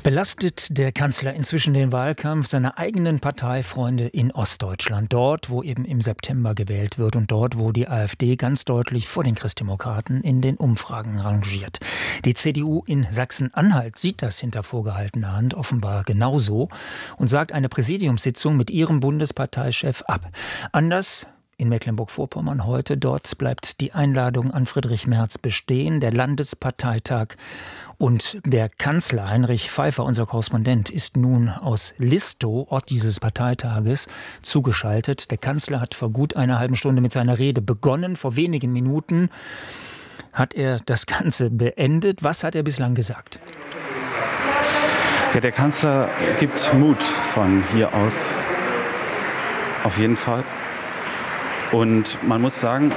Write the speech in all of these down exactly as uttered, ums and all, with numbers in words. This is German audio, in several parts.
Belastet der Kanzler inzwischen den Wahlkampf seiner eigenen Parteifreunde in Ostdeutschland, dort, wo eben im September gewählt wird und dort, wo die AfD ganz deutlich vor den Christdemokraten in den Umfragen rangiert. Die C D U in Sachsen-Anhalt sieht das hinter vorgehaltener Hand offenbar genauso und sagt eine Präsidiumssitzung mit ihrem Bundesparteichef ab. Anders in Mecklenburg-Vorpommern heute. Dort bleibt die Einladung an Friedrich Merz bestehen. Der Landesparteitag und der Kanzler Heinrich Pfeiffer, unser Korrespondent, ist nun aus Listow, Ort dieses Parteitages, zugeschaltet. Der Kanzler hat vor gut einer halben Stunde mit seiner Rede begonnen. Vor wenigen Minuten hat er das Ganze beendet. Was hat er bislang gesagt? Ja, der Kanzler gibt Mut von hier aus. Auf jeden Fall. Und man muss sagen,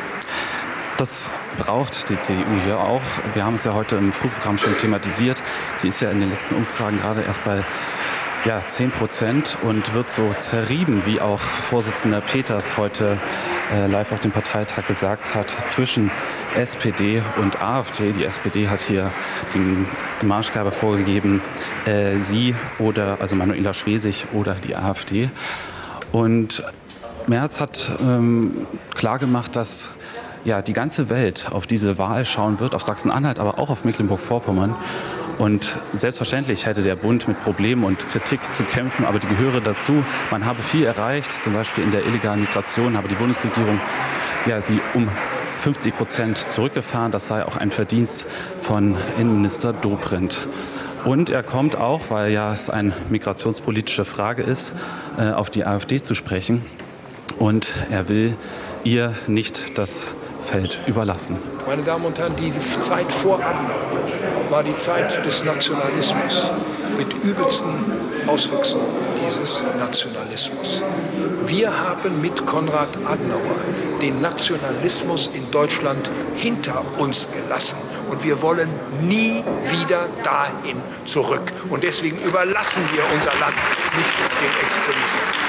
das braucht die C D U hier auch. Wir haben es ja heute im Frühprogramm schon thematisiert. Sie ist ja in den letzten Umfragen gerade erst bei ja, zehn Prozent und wird so zerrieben, wie auch Vorsitzender Peters heute äh, live auf dem Parteitag gesagt hat, zwischen S P D und AfD. Die S P D hat hier die Marschgabe vorgegeben, äh, sie oder, also Manuela Schwesig oder die AfD. Und Merz hat ähm, klargemacht, dass ja, die ganze Welt auf diese Wahl schauen wird, auf Sachsen-Anhalt, aber auch auf Mecklenburg-Vorpommern. Und selbstverständlich hätte der Bund mit Problemen und Kritik zu kämpfen, aber die gehöre dazu. Man habe viel erreicht, zum Beispiel in der illegalen Migration habe die Bundesregierung ja, sie um fünfzig Prozent zurückgefahren. Das sei auch ein Verdienst von Innenminister Dobrindt. Und er kommt auch, weil ja es eine migrationspolitische Frage ist, äh, auf die AfD zu sprechen. Und er will ihr nicht das Feld überlassen. Meine Damen und Herren, die Zeit vor Adenauer war die Zeit des Nationalismus mit übelsten Auswüchsen dieses Nationalismus. Wir haben mit Konrad Adenauer den Nationalismus in Deutschland hinter uns gelassen. Und wir wollen nie wieder dahin zurück. Und deswegen überlassen wir unser Land nicht den Extremisten.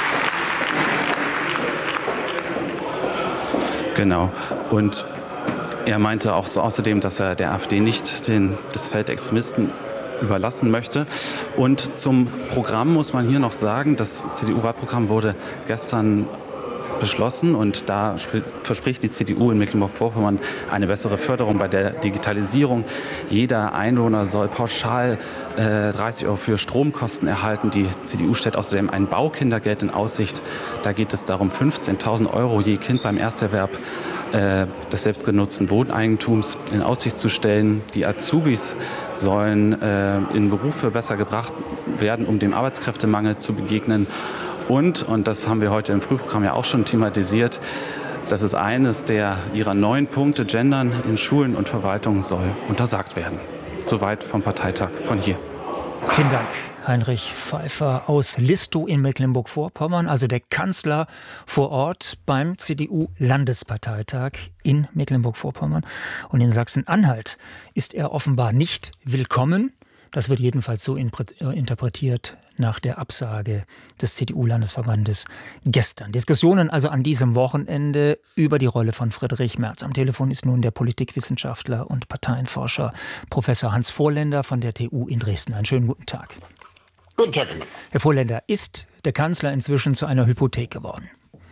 Genau. Und er meinte auch so außerdem, dass er der AfD nicht den, das Feld der Extremisten überlassen möchte. Und zum Programm muss man hier noch sagen, das C D U-Wahlprogramm wurde gestern beschlossen und da verspricht die C D U in Mecklenburg-Vorpommern eine bessere Förderung bei der Digitalisierung. Jeder Einwohner soll pauschal äh, dreißig Euro für Stromkosten erhalten. Die C D U stellt außerdem ein Baukindergeld in Aussicht. Da geht es darum, fünfzehntausend Euro je Kind beim Ersterwerb äh, des selbstgenutzten Wohneigentums in Aussicht zu stellen. Die Azubis sollen äh, in Berufe besser gebracht werden, um dem Arbeitskräftemangel zu begegnen. Und, und das haben wir heute im Frühprogramm ja auch schon thematisiert, das ist eines der ihrer neun Punkte, Gendern in Schulen und Verwaltung soll untersagt werden. Soweit vom Parteitag von hier. Vielen Dank, Heinrich Pfeiffer aus Listow in Mecklenburg-Vorpommern, also der Kanzler vor Ort beim C D U-Landesparteitag in Mecklenburg-Vorpommern. Und in Sachsen-Anhalt ist er offenbar nicht willkommen. Das wird jedenfalls so interpretiert nach der Absage des C D U-Landesverbandes gestern. Diskussionen also an diesem Wochenende über die Rolle von Friedrich Merz. Am Telefon ist nun der Politikwissenschaftler und Parteienforscher Professor Hans Vorländer von der T U in Dresden. Einen schönen guten Tag. Guten Tag. Herr Vorländer, ist der Kanzler inzwischen zu einer Hypothek geworden?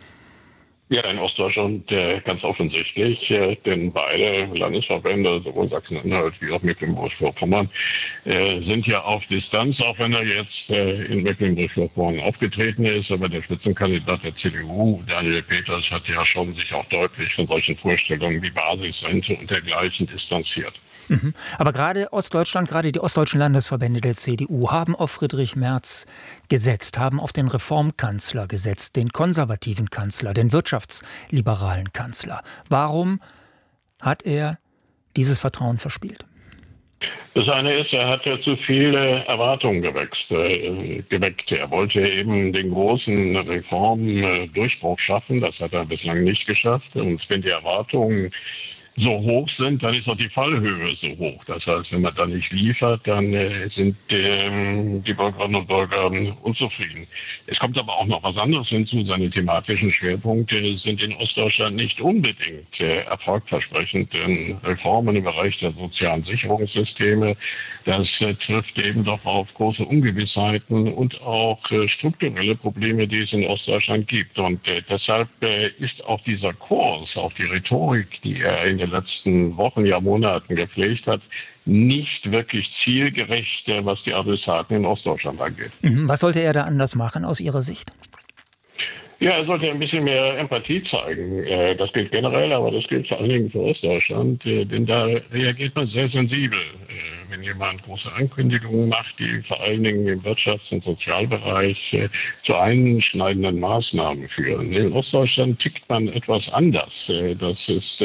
Ja, in Ostdeutschland äh, ganz offensichtlich, äh, denn beide Landesverbände, sowohl Sachsen-Anhalt wie auch Mecklenburg-Vorpommern, äh, sind ja auf Distanz, auch wenn er jetzt äh, in Mecklenburg-Vorpommern aufgetreten ist. Aber der Spitzenkandidat der C D U, Daniel Peters, hat ja schon sich auch deutlich von solchen Vorstellungen wie Basisrente und dergleichen distanziert. Mhm. Aber gerade Ostdeutschland, gerade die ostdeutschen Landesverbände der C D U haben auf Friedrich Merz gesetzt, haben auf den Reformkanzler gesetzt, den konservativen Kanzler, den wirtschaftsliberalen Kanzler. Warum hat er dieses Vertrauen verspielt? Das eine ist, er hat ja zu viele Erwartungen geweckt. Äh, geweckt. Er wollte eben den großen Reformdurchbruch schaffen. Das hat er bislang nicht geschafft. Und wenn die Erwartungen so hoch sind, dann ist auch die Fallhöhe so hoch. Das heißt, wenn man da nicht liefert, dann äh, sind äh, die Bürgerinnen und Bürger unzufrieden. Es kommt aber auch noch was anderes hinzu. Seine thematischen Schwerpunkte sind in Ostdeutschland nicht unbedingt äh, erfolgversprechend. Denn Reformen im Bereich der sozialen Sicherungssysteme, das äh, trifft eben doch auf große Ungewissheiten und auch äh, strukturelle Probleme, die es in Ostdeutschland gibt. Und äh, deshalb äh, ist auch dieser Kurs, auch die Rhetorik, die er in den letzten Wochen, ja Monaten gepflegt hat, nicht wirklich zielgerecht, was die Adressaten in Ostdeutschland angeht. Was sollte er da anders machen aus Ihrer Sicht? Ja, er sollte ein bisschen mehr Empathie zeigen. Das gilt generell, aber das gilt vor allen Dingen für Ostdeutschland, denn da reagiert man sehr sensibel. Wenn jemand große Ankündigungen macht, die vor allen Dingen im Wirtschafts- und Sozialbereich zu einschneidenden Maßnahmen führen. In Ostdeutschland tickt man etwas anders. Das ist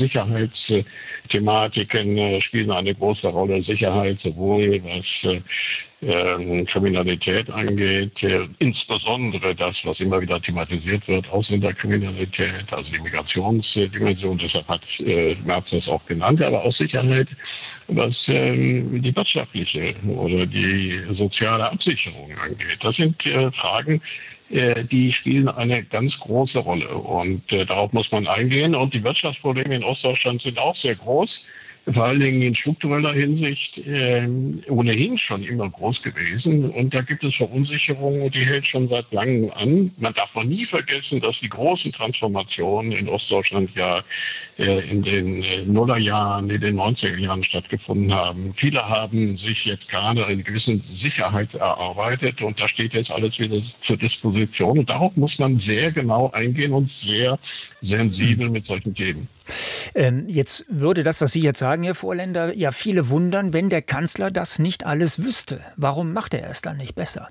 Sicherheitsthematiken spielen eine große Rolle. Sicherheit sowohl was äh, Kriminalität angeht, äh, insbesondere das, was immer wieder thematisiert wird, Ausländerkriminalität, also die Migrationsdimension, deshalb hat äh, Merz das auch genannt, aber auch Sicherheit, was äh, die wirtschaftliche oder die soziale Absicherung angeht. Das sind äh, Fragen, äh, die spielen eine ganz große Rolle und äh, darauf muss man eingehen. Und die Wirtschaftsprobleme in Ostdeutschland sind auch sehr groß. Vor allen Dingen in struktureller Hinsicht äh, ohnehin schon immer groß gewesen. Und da gibt es Verunsicherung, die hält schon seit langem an. Man darf noch nie vergessen, dass die großen Transformationen in Ostdeutschland ja äh, in den äh, Nullerjahren, in den neunziger Jahren stattgefunden haben. Viele haben sich jetzt gerade eine gewisse Sicherheit erarbeitet und da steht jetzt alles wieder zur Disposition. Und darauf muss man sehr genau eingehen und sehr sensibel mit solchen Themen. Ähm, jetzt würde das, was Sie jetzt sagen, Herr Vorländer, ja viele wundern, wenn der Kanzler das nicht alles wüsste. Warum macht er es dann nicht besser?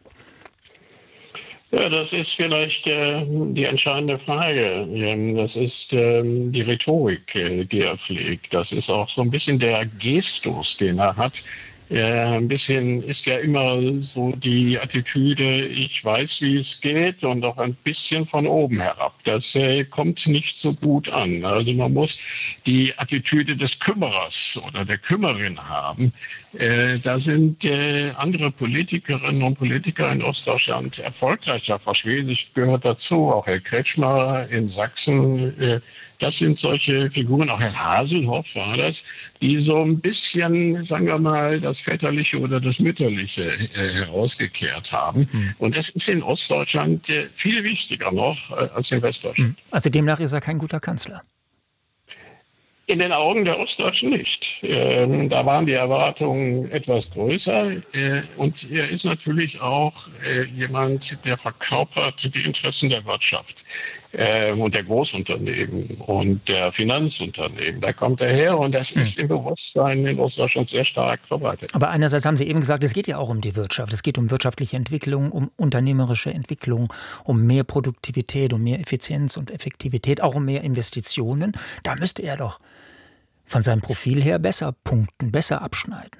Ja, das ist vielleicht äh, die entscheidende Frage. Ähm, das ist ähm, die Rhetorik, äh, die er pflegt. Das ist auch so ein bisschen der Gestus, den er hat. Ja, ein bisschen ist ja immer so die Attitüde, ich weiß, wie es geht und auch ein bisschen von oben herab. Das äh, kommt nicht so gut an. Also man muss die Attitüde des Kümmerers oder der Kümmerin haben. Äh, da sind äh, andere Politikerinnen und Politiker in Ostdeutschland erfolgreicher. Frau Schwesig gehört dazu, auch Herr Kretschmer in Sachsen. Äh, Das sind solche Figuren, auch Herr Haselhoff war das, die so ein bisschen, sagen wir mal, das Väterliche oder das Mütterliche äh, herausgekehrt haben. Mhm. Und das ist in Ostdeutschland äh, viel wichtiger noch äh, als in Westdeutschland. Also demnach ist er kein guter Kanzler? In den Augen der Ostdeutschen nicht. Ähm, da waren die Erwartungen etwas größer. Äh, und er ist natürlich auch äh, jemand, der verkörpert die Interessen der Wirtschaft äh, und der Großunternehmen und der Finanzunternehmen. Da kommt er her und das ist im Bewusstsein in Ostdeutschland sehr stark verbreitet. Aber einerseits haben Sie eben gesagt, es geht ja auch um die Wirtschaft. Es geht um wirtschaftliche Entwicklung, um unternehmerische Entwicklung, um mehr Produktivität, um mehr Effizienz und Effektivität, auch um mehr Investitionen. Da müsste er doch von seinem Profil her besser punkten, besser abschneiden.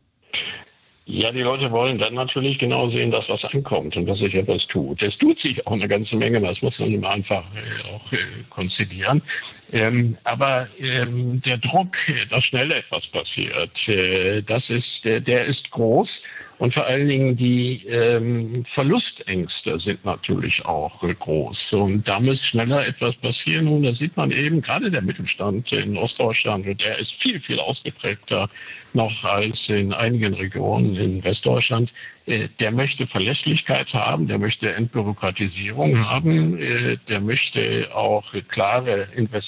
Ja, die Leute wollen dann natürlich genau sehen, dass was ankommt und dass sich etwas tut. Es tut sich auch eine ganze Menge, das muss man immer einfach äh, auch äh, konzidieren. Ähm, aber ähm, der Druck, dass schnell etwas passiert, äh, das ist, der, der ist groß. Und vor allen Dingen die ähm, Verlustängste sind natürlich auch äh, groß. Und da muss schneller etwas passieren. Und da sieht man eben, gerade der Mittelstand in Ostdeutschland, der ist viel, viel ausgeprägter noch als in einigen Regionen in Westdeutschland. Äh, der möchte Verlässlichkeit haben, der möchte Entbürokratisierung haben, äh, der möchte auch äh, klare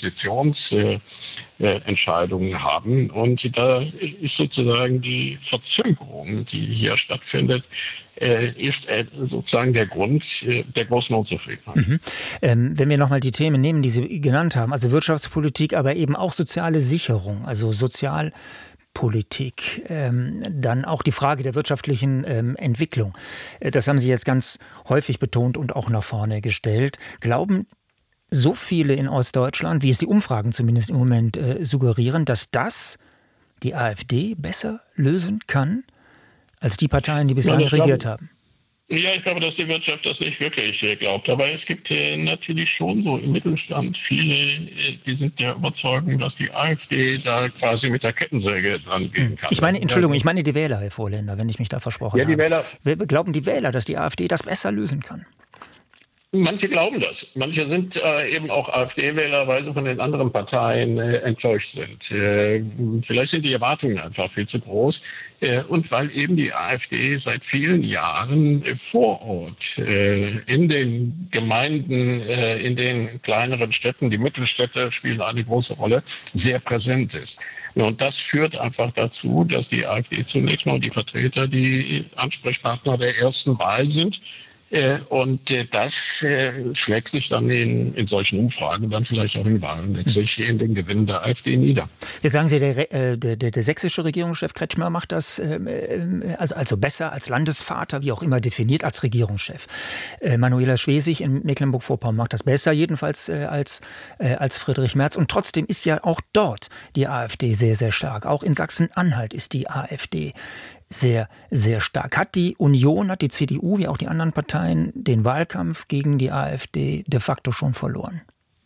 Investitionsentscheidungen äh, haben. Und da ist sozusagen die Verzögerung, die hier stattfindet, äh, ist äh, sozusagen der Grund äh, der großen Unzufriedenheit. Mhm. Ähm, wenn wir nochmal die Themen nehmen, die Sie genannt haben, also Wirtschaftspolitik, aber eben auch soziale Sicherung, also sozial Politik, ähm, dann auch die Frage der wirtschaftlichen ähm, Entwicklung. Das haben Sie jetzt ganz häufig betont und auch nach vorne gestellt. Glauben so viele in Ostdeutschland, wie es die Umfragen zumindest im Moment äh, suggerieren, dass das die AfD besser lösen kann als die Parteien, die bislang ja, regiert haben? Ja, ich glaube, dass die Wirtschaft das nicht wirklich äh, glaubt. Aber es gibt äh, natürlich schon so im Mittelstand viele, äh, die sind der Überzeugung, dass die AfD da quasi mit der Kettensäge dran gehen kann. Ich meine, Entschuldigung, ich meine die Wähler, Herr Vorländer, wenn ich mich da versprochen ja, die habe. Wähler. Glauben die Wähler, dass die AfD das besser lösen kann? Manche glauben das. Manche sind äh, eben auch AfD-Wähler, weil sie von den anderen Parteien äh, enttäuscht sind. Äh, vielleicht sind die Erwartungen einfach viel zu groß. Äh, und weil eben die AfD seit vielen Jahren äh, vor Ort äh, in den Gemeinden, äh, in den kleineren Städten, die Mittelstädte spielen eine große Rolle, sehr präsent ist. Und das führt einfach dazu, dass die AfD zunächst mal die Vertreter, die Ansprechpartner der ersten Wahl sind. Äh, und äh, das äh, schlägt sich dann in, in solchen Umfragen dann vielleicht auch in Wahlen letztlich in den Gewinn der AfD nieder. Jetzt sagen Sie, der, äh, der, der, der sächsische Regierungschef Kretschmer macht das äh, also, also besser als Landesvater, wie auch immer definiert, als Regierungschef. Äh, Manuela Schwesig in Mecklenburg-Vorpommern macht das besser, jedenfalls äh, als, äh, als Friedrich Merz. Und trotzdem ist ja auch dort die AfD sehr, sehr stark. Auch in Sachsen-Anhalt ist die AfD sehr, sehr stark. Hat die Union, hat die C D U, wie auch die anderen Parteien, den Wahlkampf gegen die AfD de facto schon verloren?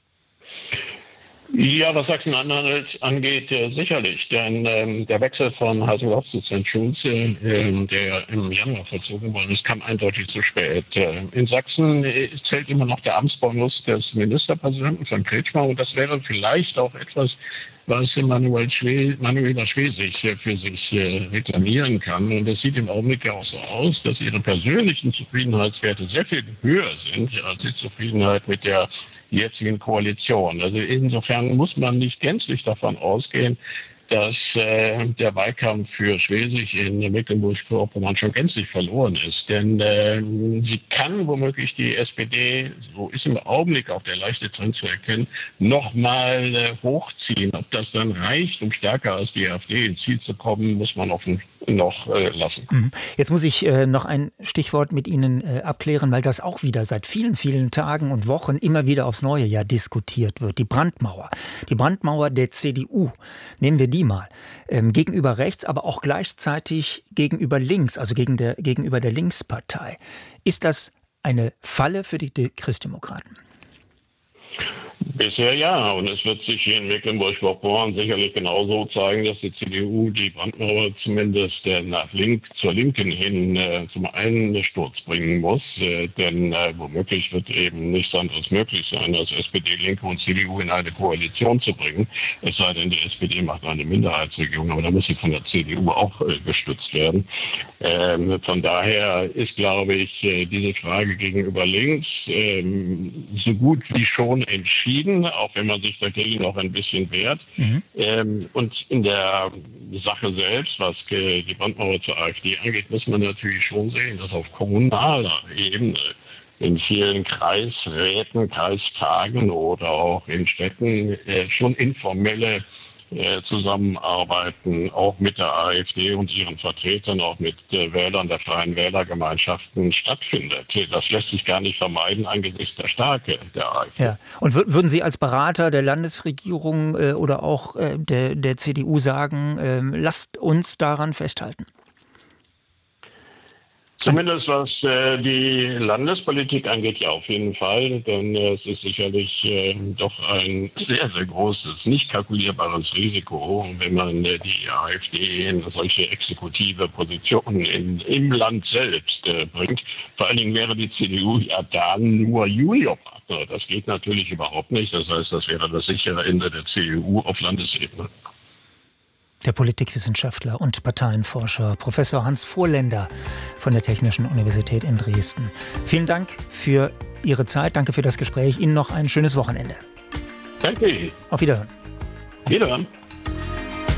Ja, was Sachsen-Anhalt angeht, äh, sicherlich. Denn ähm, der Wechsel von Haseloff zu Cent Schulze, äh, der im Januar vollzogen worden ist, kam eindeutig zu spät. Äh, in Sachsen äh, zählt immer noch der Amtsbonus des Ministerpräsidenten von Kretschmer. Und das wäre vielleicht auch etwas, was Manuel Schwe, Manuela Schwesig für sich äh, reklamieren kann. Und es sieht im Augenblick ja auch so aus, dass ihre persönlichen Zufriedenheitswerte sehr viel höher sind als die Zufriedenheit mit der jetzigen Koalition. Also insofern muss man nicht gänzlich davon ausgehen, dass äh, der Wahlkampf für Schwesig in Mecklenburg-Vorpommern schon gänzlich verloren ist. Denn äh, sie kann womöglich die S P D, so ist im Augenblick auch der leichte Trend zu erkennen, nochmal äh, hochziehen. Ob das dann reicht, um stärker als die AfD ins Ziel zu kommen, muss man offen noch äh, lassen. Jetzt muss ich äh, noch ein Stichwort mit Ihnen äh, abklären, weil das auch wieder seit vielen, vielen Tagen und Wochen immer wieder aufs neue Jahr diskutiert wird. Die Brandmauer. Die Brandmauer der C D U. Nehmen wir die mal. Ähm, gegenüber rechts, aber auch gleichzeitig gegenüber links, also gegen der, gegenüber der Linkspartei. Ist das eine Falle für die Christdemokraten? Bisher ja, und es wird sich hier in Mecklenburg-Vorpommern sicherlich genauso zeigen, dass die C D U die Brandmauer zumindest äh, nach link, zur Linken hin äh, zum einen Sturz bringen muss, äh, denn äh, womöglich wird eben nichts anderes möglich sein, als S P D, Linke und C D U in eine Koalition zu bringen. Es sei denn, die S P D macht eine Minderheitsregierung, aber da muss sie von der C D U auch äh, gestützt werden. Ähm, von daher ist, glaube ich, äh, diese Frage gegenüber links äh, so gut wie schon entschieden, auch wenn man sich dagegen noch ein bisschen wehrt. Mhm. Ähm, und in der Sache selbst, was äh, die Brandmauer zur AfD angeht, muss man natürlich schon sehen, dass auf kommunaler Ebene in vielen Kreisräten, Kreistagen oder auch in Städten äh, schon informelle äh, Zusammenarbeiten auch mit der AfD und ihren Vertretern, auch mit äh, Wählern der Freien Wählergemeinschaften stattfindet. Das lässt sich gar nicht vermeiden angesichts der Stärke der AfD. Ja. Und w- würden Sie als Berater der Landesregierung äh, oder auch äh, der, der C D U sagen, äh, lasst uns daran festhalten? Zumindest was äh, die Landespolitik angeht, ja auf jeden Fall, denn äh, es ist sicherlich äh, doch ein sehr, sehr großes, nicht kalkulierbares Risiko, wenn man äh, die AfD in solche exekutive Positionen in, im Land selbst äh, bringt. Vor allen Dingen wäre die C D U ja dann nur Juniorpartner. Das geht natürlich überhaupt nicht. Das heißt, das wäre das sichere Ende der C D U auf Landesebene. Der Politikwissenschaftler und Parteienforscher Professor Hans Vorländer von der Technischen Universität in Dresden. Vielen Dank für Ihre Zeit, danke für das Gespräch. Ihnen noch ein schönes Wochenende. Danke. Auf Wiederhören. Wiederhören.